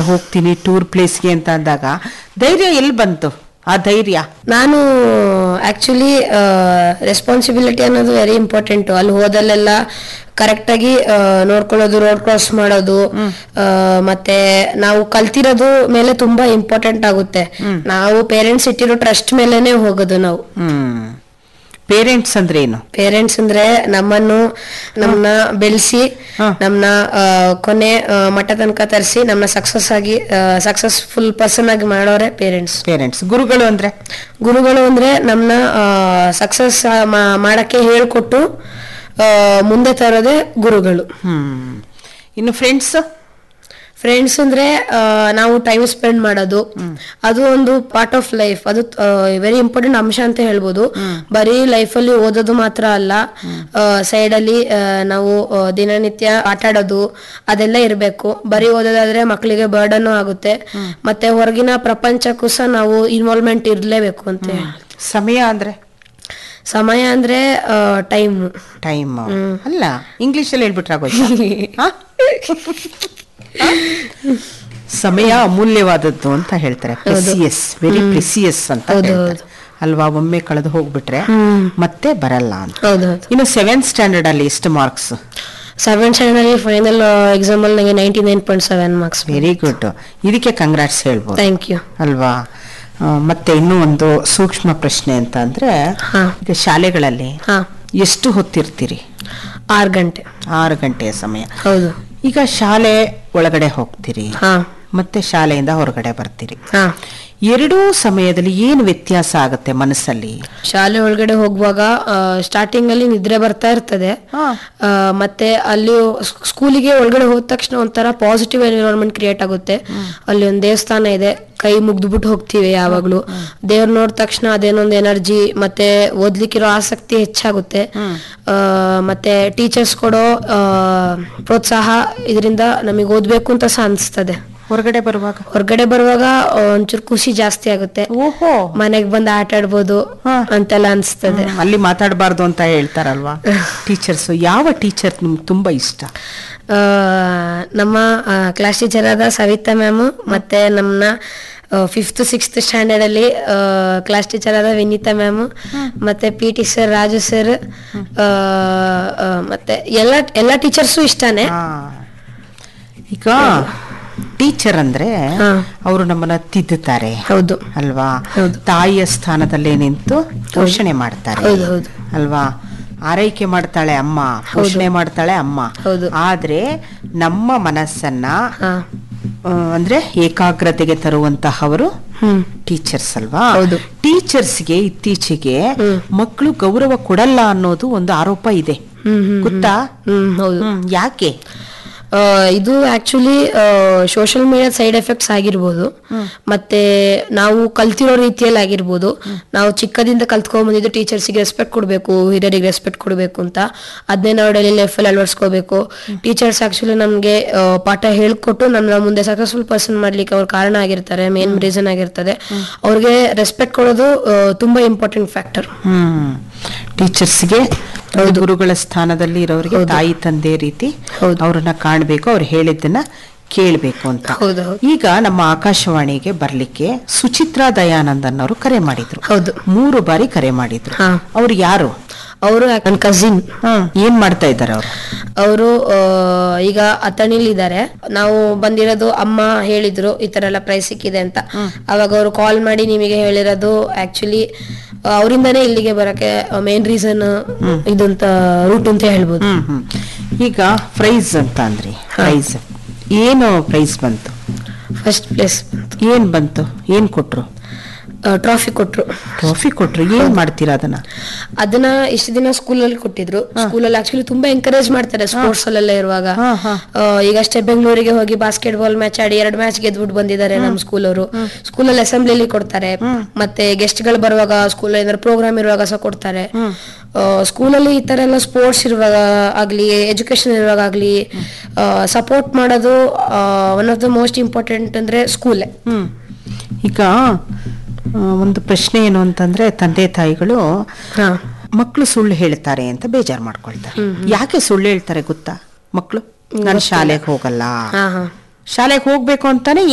ಹೋಗ್ತೀನಿ ಟೂರ್ ಪ್ಲೇಸ್ಗೆ ಅಂತ ಅಂದಾಗ ಧೈರ್ಯ ಎಲ್ಲಿ ಬಂತು? ಆ ಧೈರ್ಯ ನಾನು ಆಕ್ಚುಲಿ ರೆಸ್ಪಾನ್ಸಿಬಿಲಿಟಿ ಅನ್ನೋದು ವೆರಿ ಇಂಪಾರ್ಟೆಂಟ್. ಅಲ್ಲಿ ಹೋದಲ್ಲೆಲ್ಲ ಕರೆಕ್ಟ್ ಆಗಿ ನೋಡ್ಕೊಳ್ಳೋದು, ರೋಡ್ ಕ್ರಾಸ್ ಮಾಡೋದು, ಮತ್ತೆ ನಾವು ಕಲ್ತಿರೋದು ಮೇಲೆ ತುಂಬಾ ಇಂಪಾರ್ಟೆಂಟ್ ಆಗುತ್ತೆ. ನಾವು ಪೇರೆಂಟ್ಸ್ ಇಟ್ಟಿರೋ ಟ್ರಸ್ಟ್ ಮೇಲೆನೆ ಹೋಗೋದು ನಾವು. ಪೇರೆಂಟ್ಸ್ ಅಂದ್ರೆ ಏನು? ಪೇರೆಂಟ್ಸ್ ಅಂದ್ರೆ ನಮ್ಮನ್ನ ಬೆಳೆಸಿ ನಮ್ಮನ್ನ ಕೊನೆ ಮಟ್ಟ ತನಕ ತರಿಸಿ ನಮ್ಮನ್ನ ಸಕ್ಸಸ್ಫುಲ್ ಪರ್ಸನ್ ಆಗಿ ಮಾಡೋರೆ ಪೇರೆಂಟ್ಸ್. ಗುರುಗಳು ಅಂದ್ರೆ ನಮ್ಮನ್ನ ಸಕ್ಸಸ್ ಮಾಡಕ್ಕೆ ಹೇಳ್ಕೊಟ್ಟು ಮುಂದೆ ತರೋದೇ ಗುರುಗಳು. ಇನ್ನು ಫ್ರೆಂಡ್ಸ್ ಅಂದ್ರೆ ನಾವು ಟೈಮ್ ಸ್ಪೆಂಡ್ ಮಾಡೋದು, ಅದು ಒಂದು ಪಾರ್ಟ್ ಆಫ್ ಲೈಫ್. ಅದು ವೆರಿ ಇಂಪಾರ್ಟೆಂಟ್ ಅಂಶ ಅಂತ ಹೇಳ್ಬೋದು. ಬರೀ ಲೈಫಲ್ಲಿ ಓದೋದು ಮಾತ್ರ ಅಲ್ಲ, ಸೈಡ್ ಅಲ್ಲಿ ನಾವು ದಿನನಿತ್ಯ ಆಟ ಆಡೋದು ಅದೆಲ್ಲ ಇರಬೇಕು. ಬರೀ ಓದೋದಾದ್ರೆ ಮಕ್ಕಳಿಗೆ ಬರ್ಡನ್ ಆಗುತ್ತೆ. ಮತ್ತೆ ಹೊರಗಿನ ಪ್ರಪಂಚಕ್ಕೂ ಸಹ ನಾವು ಇನ್ವಾಲ್ವ್ಮೆಂಟ್ ಇರ್ಲೇಬೇಕು ಅಂತ. ಸಮಯ ಅಂದ್ರೆ ಟೈಮ್ ಅಲ್ಲ, ಇಂಗ್ಲಿಷಲ್ಲಿ ಹೇಳ್ಬಿಟ್ರಾಗೋಯ್ತು. ಸಮಯ ಅಮೂಲ್ಯವಾದದ್ದು ಅಂತ ಹೇಳ್ತಾರೆ. ಪ್ರೆಸಿಯಸ್, ವೆರಿ ಪ್ರೆಸಿಯಸ್ ಅಂತ ಹೇಳ್ತಾರೆ ಅಲ್ವಾ? ಒಮ್ಮೆ ಕಳೆದು ಹೋಗ್ಬಿಟ್ರೆ ಮತ್ತೆ ಬರಲ್ಲ ಅಂತ. ಇನ್ನು 7th ಸ್ಟ್ಯಾಂಡರ್ಡ್ ಅಲ್ಲಿ ಎಷ್ಟು ಮಾರ್ಕ್ಸ್? 7th ಸ್ಟ್ಯಾಂಡರ್ಡ್ ಅಲ್ಲಿ ಫೈನಲ್ ಎಕ್ಸಾಮ್ ಅಲ್ಲಿ ನನಗೆ 99.7 ಮಾರ್ಕ್ಸ್. Very good. ಇದಕ್ಕೆ ಕಂಗ್ರಾಟ್ಸ್ ಹೇಳ್ಬೋದು. Thank you. ಅಲ್ವಾ? ಮತ್ತೆ ಇನ್ನೂ ಒಂದು ಸೂಕ್ಷ್ಮ ಪ್ರಶ್ನೆ ಅಂತ ಅಂದ್ರೆ, ಈಗ ಶಾಲೆಗಳಲ್ಲಿ ಎಷ್ಟು ಹೊತ್ತಿರ್ತೀರಿ? 6 ಗಂಟೆಯ ಸಮಯ. ಹೌದು. ಈಗ ಶಾಲೆ ಒಳಗಡೆ ಹೋಗ್ತೀರಿ, ಮತ್ತೆ ಶಾಲೆಯಿಂದ ಹೊರಗಡೆ ಬರ್ತೀರಿ. ಎರಡೂ ಸಮಯದಲ್ಲಿ ಏನು ವ್ಯತ್ಯಾಸ ಆಗುತ್ತೆ ಮನಸ್ಸಲ್ಲಿ? ಶಾಲೆ ಒಳಗಡೆ ಹೋಗುವಾಗ ಸ್ಟಾರ್ಟಿಂಗ್ ಅಲ್ಲಿ ನಿದ್ರೆ ಬರ್ತಾ ಇರ್ತದೆ. ಮತ್ತೆ ಅಲ್ಲಿ ಸ್ಕೂಲಿಗೆ ಒಳಗಡೆ ಹೋದ ತಕ್ಷಣ ಒಂಥರ ಪಾಸಿಟಿವ್ ಎನ್ವಿರಾನ್ಮೆಂಟ್ ಕ್ರಿಯೇಟ್ ಆಗುತ್ತೆ. ಅಲ್ಲಿ ಒಂದು ದೇವಸ್ಥಾನ ಇದೆ, ಕೈ ಮುಗ್ದ್ಬಿಟ್ಟು ಹೋಗ್ತೀವಿ ಯಾವಾಗ್ಲೂ. ದೇವ್ರ ನೋಡಿದ ತಕ್ಷಣ ಅದೇನೊಂದು ಎನರ್ಜಿ, ಮತ್ತೆ ಓದ್ಲಿಕ್ಕಿರೋ ಆಸಕ್ತಿ ಹೆಚ್ಚಾಗುತ್ತೆ. ಮತ್ತೆ ಟೀಚರ್ಸ್ ಕೊಡೋ ಪ್ರೋತ್ಸಾಹ ಇದರಿಂದ ನಮಗೆ ಓದ್ಬೇಕು ಅಂತ ಸಹ ಅನಿಸ್ತದೆ. ಹೊರಗಡೆ ಬರುವಾಗ ಒಂಚೂರು ಖುಷಿ ಜಾಸ್ತಿ ಆಗುತ್ತೆ. ಮನೆಗ್ ಬಂದು ಆಟ ಆಡ್ಬೋದು ಅಂತೆಲ್ಲ ಅನ್ಸ್ತದೆ. ಅಲ್ಲಿ ಮಾತಾಡಬಾರ್ದು ಅಂತ ಹೇಳ್ತಾರಲ್ವಾ ಟೀಚರ್ಸ್? ಯಾವ ಟೀಚರ್ ನಿಮ್ಗೆ ತುಂಬಾ ಇಷ್ಟ? ನಮ್ಮ ಕ್ಲಾಸ್ ಟೀಚರ್ ಆದ ಸವಿತಾ ಮ್ಯಾಮ್, ಮತ್ತೆ ನಮ್ಮನ್ನ 5th 6th ಸ್ಟ್ಯಾಂಡರ್ಡ್ ಅಲ್ಲಿ ಕ್ಲಾಸ್ ಟೀಚರ್ ಆದ ವಿನೀತಾ ಮ್ಯಾಮ್, ಮತ್ತೆ PT ಸರ್, ರಾಜು ಸರ್, ಮತ್ತೆ ಎಲ್ಲ ಟೀಚರ್ಸು ಇಷ್ಟಾನೆ. ಈಗ ಟೀಚರ್ ಅಂದ್ರೆ ಅವರು ನಮ್ಮನ್ನ ತಿದ್ದುತ್ತಾರೆ. ಹೌದು ಅಲ್ವಾ? ತಾಯಿಯ ಸ್ಥಾನದಲ್ಲೇ ನಿಂತು ಪೋಷಣೆ ಮಾಡ್ತಾರೆ ಅಲ್ವಾ? ಆರೈಕೆ ಮಾಡ್ತಾಳೆ ಅಮ್ಮ, ಪೋಷಣೆ ಮಾಡ್ತಾಳೆ ಅಮ್ಮ. ಆದ್ರೆ ನಮ್ಮ ಮನಸ್ಸನ್ನ ಅಂದ್ರೆ ಏಕಾಗ್ರತೆಗೆ ತರುವಂತಹವರು ಟೀಚರ್ಸ್ ಅಲ್ವಾ? ಟೀಚರ್ಸ್ಗೆ ಇತ್ತೀಚೆಗೆ ಮಕ್ಕಳು ಗೌರವ ಕೊಡಲ್ಲ ಅನ್ನೋದು ಒಂದು ಆರೋಪ ಇದೆ, ಗೊತ್ತಾ? ಯಾಕೆ? ಇದು actually social media side effects ಆಗಿರ್ಬೋದು, ಮತ್ತೆ ನಾವು ಕಲ್ತಿರೋ ರೀತಿಯಲ್ಲಿ ಆಗಿರ್ಬೋದು. ನಾವು ಚಿಕ್ಕದಿಂದ ಕಲ್ತ್ಕೊಂಡ್ ಬಂದಿದ್ದು ಟೀಚರ್ಸಿಗೆ ರೆಸ್ಪೆಕ್ಟ್ ಕೊಡಬೇಕು, ಹಿರಿಯರಿಗೆ ರೆಸ್ಪೆಕ್ಟ್ ಕೊಡಬೇಕು ಅಂತ. ಅದನ್ನೇ ನಾವು ಡೈಲಿ ಲೈಫಲ್ಲಿ ಅಳವಡಿಸ್ಕೋಬೇಕು. ಟೀಚರ್ಸ್ ಆಕ್ಚುಲಿ ನಮ್ಗೆ ಪಾಠ ಹೇಳ್ಕೊಟ್ಟು ನಮ್ಮ ಮುಂದೆ ಸಕ್ಸಸ್ಫುಲ್ ಪರ್ಸನ್ ಮಾಡ್ಲಿಕ್ಕೆ ಅವ್ರ ಕಾರಣ ಆಗಿರ್ತಾರೆ, ಮೇನ್ ರೀಸನ್ ಆಗಿರ್ತದೆ. ಅವ್ರಿಗೆ ರೆಸ್ಪೆಕ್ಟ್ ಕೊಡೋದು ತುಂಬಾ ಇಂಪಾರ್ಟೆಂಟ್ ಫ್ಯಾಕ್ಟರ್. ಟೀಚರ್ಸ್ಗೆ ಗುರುಗಳ ಸ್ಥಾನದಲ್ಲಿ ಇರೋರಿಗೆ ತಾಯಿ ತಂದೆ ರೀತಿ ಅವ್ರನ್ನ ಕಾಣಬೇಕು, ಅವ್ರು ಹೇಳಿದ್ದನ್ನ ಕೇಳಬೇಕು ಅಂತ. ಈಗ ನಮ್ಮ ಆಕಾಶವಾಣಿಗೆ ಬರ್ಲಿಕ್ಕೆ ಸುಚಿತ್ರಾ ದಯಾನಂದನ್ ಅವರು ಕರೆ ಮಾಡಿದ್ರು. 3 ಬಾರಿ ಕರೆ ಮಾಡಿದ್ರು. ಅವ್ರು ಯಾರು? ಅವರು ನನ್ನ ಕಸಿನ್. ಏನ್ ಮಾಡ್ತಾ ಇದ್ದಾರೆ ಅವರು? ಈಗ ಅಥಣಿಲಿದ್ದಾರೆ. ನಾವು ಬಂದಿರೋದು ಅಮ್ಮ ಹೇಳಿದ್ರು ಈ ತರ ಎಲ್ಲ ಪ್ರೈಸ್ ಸಿಕ್ಕಿದೆ ಅಂತ. ಅವಾಗ ಅವರು ಕಾಲ್ ಮಾಡಿ ನಿಮಗೆ ಹೇಳಿರೋದು ಆಕ್ಚುಲಿ ಅವರಿಂದಾನೇ ಇಲ್ಲಿಗೆ ಬರಕ್ಕೆ ಮೇನ್ ರೀಸನ್ ಇದಂತ ರೂಟ್ ಅಂತ ಹೇಳ್ಬೋದು. ಈಗ ಪ್ರೈಸ್ ಅಂತ ಅಂದ್ರಿ, ಪ್ರೈಸ್ ಏನು? ಪ್ರೈಸ್ ಬಂತು, ಫಸ್ಟ್ ಪ್ಲೇಸ್ ಬಂತು. ಏನ್ ಕೊಟ್ರು? ಟ್ರಾಫಿ ಕೊಟ್ರು. ಏನ್ ಮಾಡ್ತೀರಾ ಅದನ್ನ ಇಷ್ಟು ದಿನ ಸ್ಕೂಲಲ್ಲಿ ಕೊಟ್ಟಿದ್ರು. ಸ್ಕೂಲಲ್ಲಿ ಆಕ್ಚುಲಿ ತುಂಬಾ ಎಂಕರೇಜ್ ಮಾಡ್ತಾರೆ ಸ್ಪೋರ್ಟ್ಸ್ ಅಲ್ಲೆಲ್ಲ ಇರುವಾಗ. ಈಗಷ್ಟೇ ಬೆಂಗಳೂರಿಗೆ ಹೋಗಿ ಬಾಸ್ಕೆಟ್ ಬಾಲ್ ಮ್ಯಾಚ್ ಆಡಿ 2 ಮ್ಯಾಚ್ ಗೆದ್ಬಿಟ್ಟು ಬಂದಿದ್ದಾರೆ ನಮ್ಮ ಸ್ಕೂಲ್ ಅವರು. ಸ್ಕೂಲಲ್ಲಿ ಅಸೆಂಬ್ಲಿಲಿ ಕೊಡ್ತಾರೆ, ಮತ್ತೆ ಗೆಸ್ಟ್ ಗಳು ಬರುವಾಗ ಸ್ಕೂಲ್ ಏನಾದ್ರು ಪ್ರೋಗ್ರಾಮ್ ಇರುವಾಗ ಸಹ ಕೊಡ್ತಾರೆ. ಸ್ಕೂಲಲ್ಲಿ ಈ ತರ ಎಲ್ಲ ಸ್ಪೋರ್ಟ್ಸ್ ಇರುವಾಗ ಆಗ್ಲಿ, ಎಜುಕೇಶನ್ ಇರುವಾಗ ಆಗ್ಲಿ, ಸಪೋರ್ಟ್ ಮಾಡೋದು one of the most important ಅಂದ್ರೆ ಸ್ಕೂಲೇ. ಈಗ ಒಂದು ಪ್ರಶ್ನೆ ಏನು ಅಂತಂದ್ರೆ, ತಂದೆ ತಾಯಿಗಳು ಮಕ್ಕಳು ಸುಳ್ಳು ಹೇಳ್ತಾರೆ ಅಂತ ಬೇಜಾರು ಮಾಡ್ಕೊಳ್ತಾರೆ. ಯಾಕೆ ಸುಳ್ಳು ಹೇಳ್ತಾರೆ ಗೊತ್ತಾ? ಮಕ್ಕಳು ನಾನು ಶಾಲೆಗೆ ಹೋಗಲ್ಲ, ಶಾಲೆಗೆ ಹೋಗ್ಬೇಕು ಅಂತಾನೆ